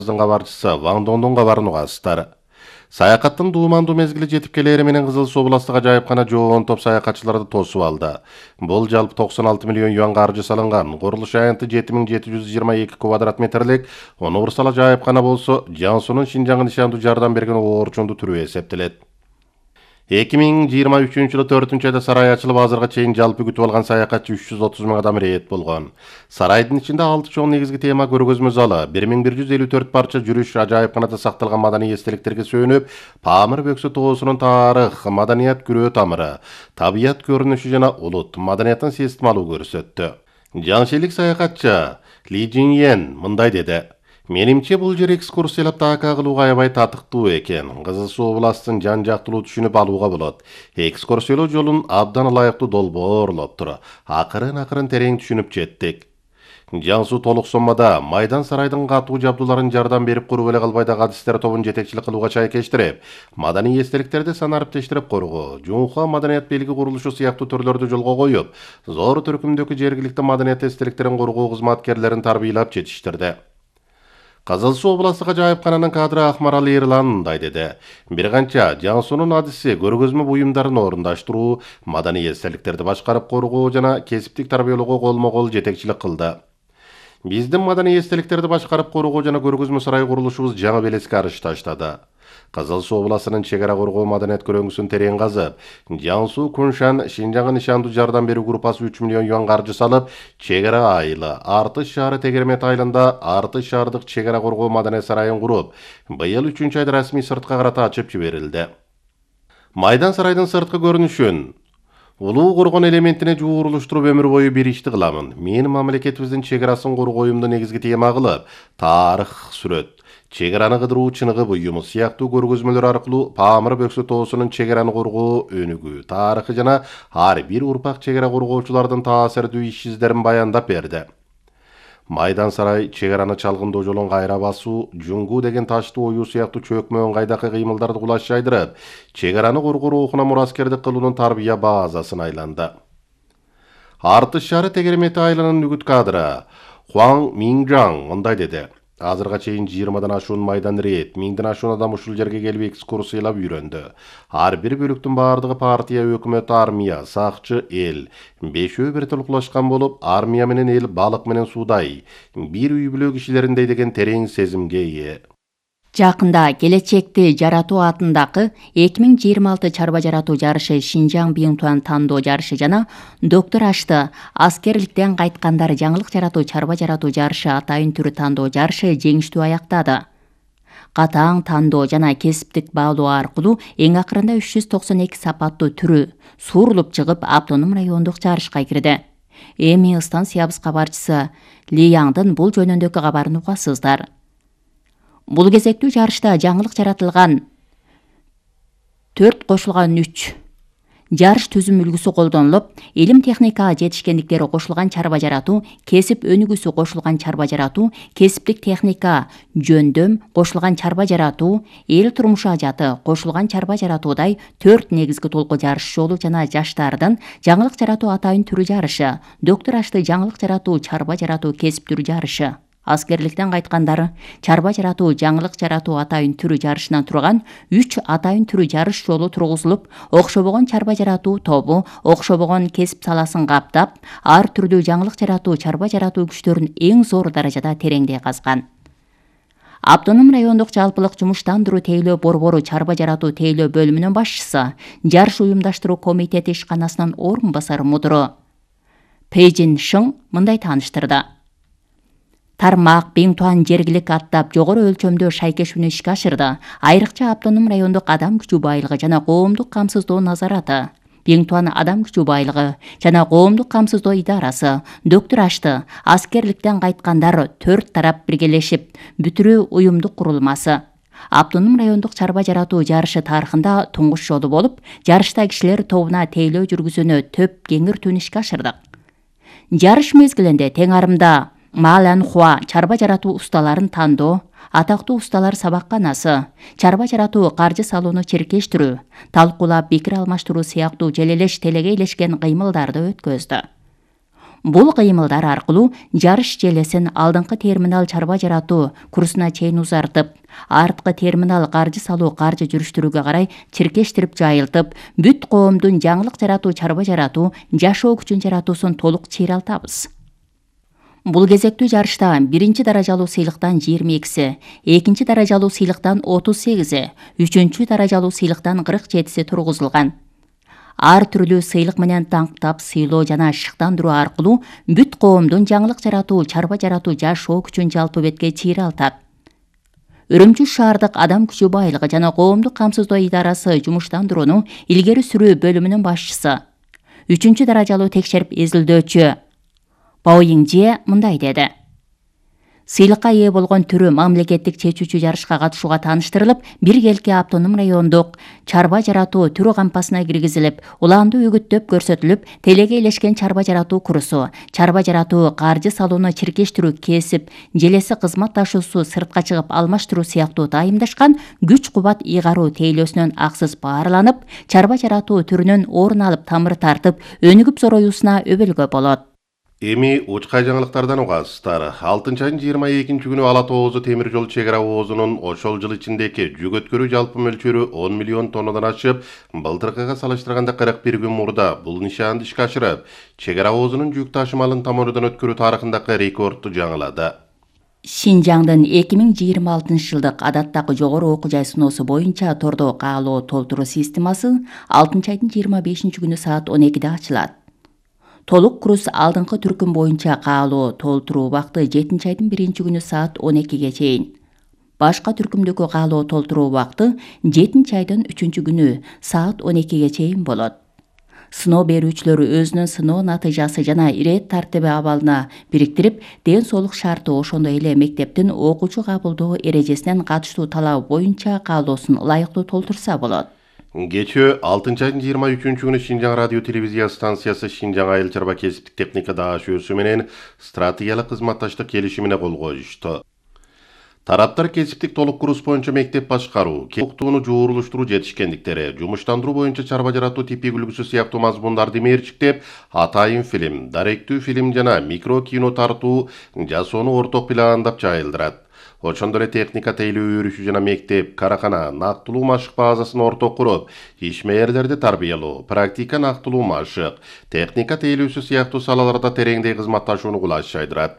кабарчысы Ван Дондун кабарын угасыздар. Саякаттын дуумандуу мезгили жетип келери менен Кызыл Суу областык ажайыпкана жоон топ саякатчыларды тосуп алды. Бул жалпы 96 миллион юан каржы салынган. Курулуш аянты 7722 квадрат метрлик. Универсал ажайыпкана болсо, Жансунун Шинжаңга нишандуу жардам берген оорчунду түрү эсептелет. 2023-жылы 4-айда сарай ачылып, азырга чейин жалпы күтүп алган саякатчы 330 мың адам рейд болгон. Сарайдын ичинде 6 чоң негизги тема көргөзмө залы, 1154 парча жүрүш ажайыпканада сакталган маданий эстеликтерге сүйөнүп, Памыр бөксө тоосунун тарых, маданият күрөө тамыры, табият көрүнүшү жана улут маданияттын системалуу көрсөттү. Жаншилик саякатчы Ли Жиньен мындай деди: Менимче бул жер экскурсиялап таaka кылууга аябай татыктуу экен. Кызыл Суу областын жан-жактылуу түшүнүп алууга болот. Экскурсиялоо жолун абдан ылайыктуу долбоорлоптур. Акырын терең түшүнүп жеттик. Жансуу толук соммада Майдан сарайдын катуу жабдууларын жардам берип куруп эле калбай дагы адистер тобун жетекчилик кылууга чайкештирип, маданий эстеликтерди санариптештирип коргоо, жуунха маданият белги курулушу сыяктуу төрлөрдү жолго коюп, зор түркүмдөгү жергиликтүү маданият эстеликтерин коргоо кызматкерлерин тарбийлап жетиштирди. Кызыл Суу областык ажайыпкананын кадры Акмарал Эрлан мындай деди: Бир канча Жансунун адиси көргөзмө буюмдарын орундаштыруу, маданий эстеликтерди башкарып коргоо жана кесиптик тарбиялоого колмо-кол жетекчилик кылды. Биздин маданий эстеликтерди башкарып коргоо жана көргөзмө сарай курулушубуз жаңы белеске арыш таштады. Кызыл Суу областынын чек ара коргоо маданият көрөңгүсүн терең казып, Жансуу Куншан Шинжаңга нишандуу жардам берүү группасы 3 миллион юан каржы салып, чек ара айылы Артыш шаары Тегеремет айылында Артыш шаардык чек ара коргоо маданият сарайын куруп, быйыл 3-айда расмий сыртка карата ачып жиберилди. Майдан сарайдын сырткы көрүнүшүн улуу коргон элементине жуурулуштуруп өмүр бою бир ишти кыламын. Мен мамлекетибиздин чек арасын коргоюмду негизги тема кылып, тарых сүрөт, чек араны кыдыруу чыныгы буюму сыяктуу көргөзмөлөр аркылуу Памыр бөксө тоосунун чек араны коргоо өнүгүү, тарыхы жана ар бир урпак чек ара коргоочулардын таасирдүү иш издерин баяндап берди. Майдан сарай чек араны чалгындоо жолун кайра басуу, жуңгуу деген ташты оюу сыяктуу чөкмө ыңгайдагы кыймылдарды кулаш жайдырып, чек араны коргоо рухуна мураскердик кылуунун тарбия базасын айланды. Артыш шаары Тегеремет айылынын үгүт кадры Хуаң Минжаң мындай деди: Азырга чейин 20-дан ашуун майдан рейд, 1000ден ашуун адам ушул жерге келип экскурсиялап үйрөндү. Ар бир бөлүктүн бардыгы партия, өкмөт, армия, сакчы, эл. 5-өө бир толуклашкан болуп, армия менен эл балык менен суудай, бир үй бүлө кишилериндей деген терең сезимге ээ. Жакында келечекти жаратуу атындагы 2026 чарба жаратуу жарышы, Шинжаң Биңтуан тандоо жарышы жана доктор Ашты аскерликтен кайткандар жаңылык жаратуу чарба жаратуу жарышы атайын түрү тандоо жарышы жеңиштүү аяктады. Катаң тандоо жана кесиптик баалоо аркылуу эң акырында 392 сапаттуу түрү суурулуп чыгып, автоном райондук жарышка кирди. Эми станциябыз кабарчысы Ли Яңдын бул жөнүндөгү кабарын угасыздар. Бул кезектүү жарышта жаңылык жаратылган 4 кошулган 3 жарыш түзүм үлгүсү колдонулуп, илим техникага жетишкендиктери кошулган чарба жаратуу, кесип өнүгүүсү кошулган чарба жаратуу, кесиптик техника жөндөм кошулган чарба жаратуу, эл турмушу ажаты кошулган чарба жаратуудай 4 негизги толку жарыш жолу жана жаштардын жаңылык жаратуу атайын түрү жарышы, доктор Ашты жаңылык жаратуу чарба жаратуу кесип түрү жарышы, аскерликтен кайткандар чарба жаратуу жаңылык жаратуу атайын түрү жарышынан турган 3 атайын түрү жарыш жолу тургузулуп, окшобогон чарба жаратуу тобу окшобогон кесип саласын каптап, ар түрдүү жаңылык жаратуу чарба жаратуу күчтөрүн эң зор даражада тереңдей казган. Автоном райондук жалпылык жумуштандыруу тейлөө борбору чарба жаратуу тейлөө бөлүмүнүн башчысы, жарыш уюмдаштыруу комитети ишканасынын орун басары мудуру Пэйжин Шың мындай тааныштырды. Тармак Биңтуан жергилик аттап жогору өлчөмдө шайкешүүнү ишке ашырды. Айрыкча автоном райондук адам күчү байлыгы жана коомдук камсыздоо назараты, Биңтуан адам күчү байлыгы жана коомдук камсыздоо идарасы, доктор Ашты аскерликтен кайткандар 4 тарап биргелешип бүтүрүү уюмдук курулмасы. Автоном райондук чарба жаратуу жарышы тарыхында туңгуч жолу болуп, жарышта кишилер тобуна тейлөө жүргүзүүнү төп кеңиртүүнү ишке ашырдык. Жарыш мезгилинде тең арымда Малан Хуа чарба жаратуу усталарын тандоо, атактуу усталар сабакканасы, чарба жаратуу каржы салууну чиркештирүү, талкуулап пикир алмаштыруу сыяктуу желелеш телегейлешкен кыймылдарды өткөздү. Бул кыймылдар аркылуу жарыш желесин алдыңкы терминал чарба жаратуу курсуна чейин узартып, арткы терминал каржы салуу каржы жүрүштүрүүгө карай чиркештирип жайылтып, бүт коомдун жаңылык жаратуу, чарба жаратуу, жашоо күчүн жаратуусун толук чыйралтабыз. Бул кезектүү жарышта биринчи даражалуу сыйлыктан 22-си, экинчи даражалуу сыйлыктан 38-и, үчүнчү даражалуу сыйлыктан 47-си тургузулган. Ар түрлүү сыйлык менен таңктап сыйлоо жана шыктандыруу аркылуу бүт коомдун жаңылык жаратуу, чарба жаратуу, жашоо күчүн жалпы бетке чыйралтат. Үрүмчү шаардык адам күчү байлыгы жана коомдук камсыздоо идарасы жумуштандырууну илгери сүрүү бөлүмүнүн башчысы, 3 даражалуу текшерип изилдөөчү Баоюңже мындай деди. Сыйлыкка ээ болгон түрү мамлекеттик чечүүчү жарышка катышууга тааныштырылып, биргелки автоном райондук чарба жаратуу түрү кампасына киргизилип, уланды үгүттөп көрсөтүлүп, телеге илешкен чарба жаратуу курсу, чарба жаратуу, каржы салууну чиркештирүү, кесип, желеси кызматташуусу, сыртка чыгып алмаштыруу сыяктуу дайымдашкан күч кубат ыйгаруу тейлөөсүнөн аксыз баарланып, чарба жаратуу түрүнөн орун алып, тамыры тартып, өнүгүп зороюусуна өбөлгө болот. Эми учкай жаңылыктардан угасыздар. 6 айдын 22 күнү Ала Тоозу темир жол чек ара оозунун ошол жыл ичиндеги жүк өткөрүү жалпы мөлчөрү 10 миллион тоннадан ашып, былтыркыга салыштырганда 41 күн мурда бул нишанды ишке ашырып, чек ара оозунун жүк ташымалын тамырыдан өткөрүү тарыхындагы рекордду жаңылады. Шинжаңдын 2026 жылдык адаттагы жогору окуу жай сыноосу боюнча тордо каалоо толтуруу системасы 6 айдын 25 күнү саат 12-де ачылат. Толук курс алдыңкы түркүм боюнча каалоо толтуруу убакыты 7 айдын 1 күнү саат 12-ге чейин. Башка түркүмдөгү каалоо толтуруу убакыты 7 айдын 3 күнү саат 12-ге чейин болот. Сыноо берүүчүлөр өзүнүн сыноо натыйжасы жана ирет тартиби абалына бириктирип, ден соолук шарты ошондой эле мектептин окуучу кабылдоо эрежесинен катыштуу талабы боюнча каалоосун ылайыктуу толтурса болот. Кечээ 6 айдын 23 күнү Шинжаң радио телевизия станциясы Шинжаң айыл чарба кесиптик техника даашөөсү менен стратегиялык кызматташтык келишимине кол коюшту. Тараптар кесиптик толук курс боюнча мектеп башкаруу, окутууну жуурулуштуруу жетишкендиктери, жумуштандыруу боюнча чарба жаратуу типи үлгүсү сыяктуу мазмундарды мерчиктеп, атайын фильм, даректүү фильм жана микро кино тартуу жасоону орток пландап жайылдырат. Ошондой эле техника тейлөө өрүшү жана мектеп, каракана, нактылуу машык базасын орток куруп, ишмерлерди тарбиялоо, практика нактылуу машык, техника тейлөөсү сыяктуу салаларда тереңдей кызматташууну кулаш жайдырат.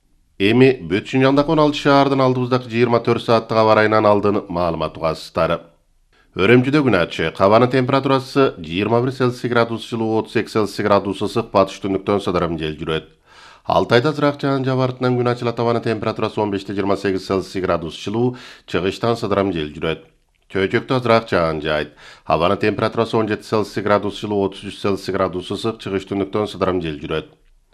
Эми бүт Шинжаңдагы 16 шаардын алдыбыздагы 24 сааттык аба ырайынан алдын маалымат угасыздар. Өрөмчүдө күн ачык, абанын температурасы 21 Цельсий градус жылуу, 32 Цельсий градус ысык, батыш түндүктөн сыдырым жел жүрөт. Алтайда ызыраак жаан жаба артынан күн ачылат, абанын температурасы 15-28 Цельсий градус жылуу, чыгыштан сыдырым жел жүрөт. Чөйчөктө ызыраак жаан жайт, абанын температурасы 17 Цельсий градус жылуу, 33 Цельсий градус ысык, чыгыш түндүктөн сыдырым жел жүрөт.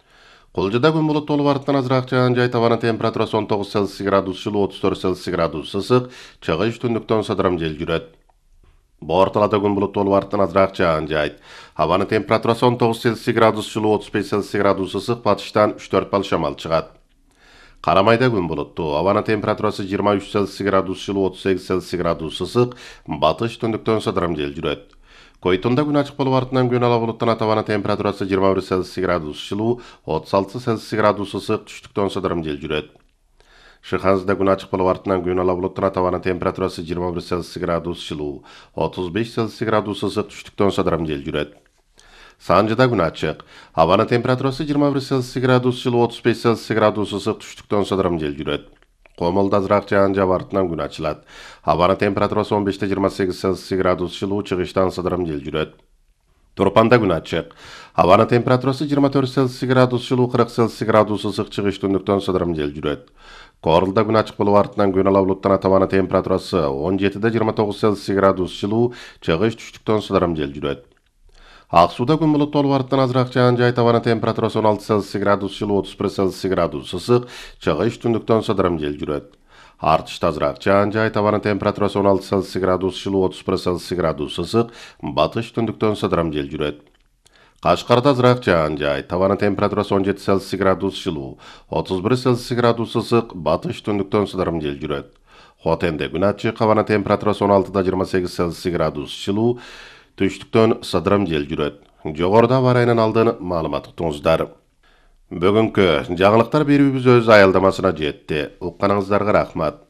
Кулжада күн булут болуп артынан ызыраак жаан жайт, абанын температурасы 19 Цельсий градус жылуу, 34 Цельсий градус ысык, чыгыш түндүктөн сыдырым жел жүрөт. Борталада күн булут болуп артынан ызыраак жаан жайт, абанын температурасы 19 Цельсий градус жылуу, 35 Цельсий градус ысык, батыштан 3-4 бал шамал чыгат. Карамайда күн булуттуу, абанын температурасы 23 Цельсий градус жылуу, 38 Цельсий градус ысык, батыш түндүктөн сыдырым жел жүрөт. Койтунда күн ачык болуп артынан күн ала булуттанат, абанын температурасы 21 Цельсий градус жылуу, 36 Цельсий градус ысык, түштүктөн сыдырым жел жүрөт. Шыханзда күн ачык болуп артынан күн ала булуттанат, абанын температурасы 21 Цельсий градус жылуу, 35 Цельсий градус ысык, түштүктөн сыдырым жел жүрөт. Санжыда күн ачык, абанын температурасы 21 Цельсий градус жылуу, 35 Цельсий градус ысык, түштүктөн сыдырым жел жүрөт. Комолда ызыраак жаан жаба артынан күн ачылат, абанын температурасы 15-28 Цельсий градус жылуу, чыгыштан сыдырым жел жүрөт. Турпанда күн ачык, абанын температурасы 24 Цельсий градус жылуу, 40 Цельсий градус ысык, чыгыш түндүктөн сыдырым жел жүрөт. Корулда күн ачык болуп артынан күн ала булуттанат, абанын температурасы 17-29 Цельсий градус жылуу, чыгыш түштүктөн сыдырым жел жүрөт. Ак сууда күн булут болуп артынан азыраак жаан жайт, абанын температурасы 16 Цельсий градус жылуу, 31 Цельсий градус ысык, чыгыш түндүктөн сыдырым жел жүрөт. Артышта азыраак жаан жайт, абанын температурасы 16 Цельсий градус жылуу, 31 Цельсий градус ысык, батыш түндүктөн сыдырым жел жүрөт. Кашкарда азыраак жаан жайт, абанын температурасы 17 Цельсий градус жылуу, 31 Цельсий градус ысык, батыш түндүктөн сыдырым жел жүрөт. Хотенде күн ачык, абанын температурасы 16-28 Цельсий градус жылуу, түштүктөн сыдырым жел жүрөт. Жогоруда аба ырайынан алдын маалымат уктуңуздар. Бүгүнкү жаңылыктар берүүбүз өз аялдамасына жетти. Укканыңыздарга рахмат.